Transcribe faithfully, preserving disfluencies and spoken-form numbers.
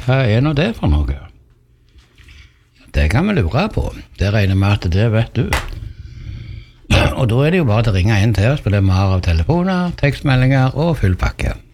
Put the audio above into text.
hva er nå det for noe? Det kan vi lure på. Det regner med at det vet du. Og da er det jo bare til å ringe inn til oss på det vi har av telefoner, tekstmeldinger og full pakke.